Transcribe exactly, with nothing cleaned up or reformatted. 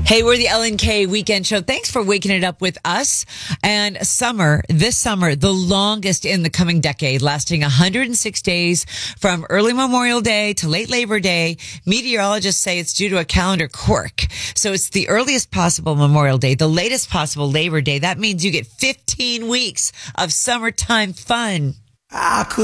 Hey, we're the L N K Weekend Show. Thanks for waking it up with us. And summer, this summer, the longest in the coming decade, lasting one hundred six days from early Memorial Day to late Labor Day. Meteorologists say it's due to a calendar quirk. So it's the earliest possible Memorial Day, the latest possible Labor Day. That means you get fifteen weeks of summertime fun. I could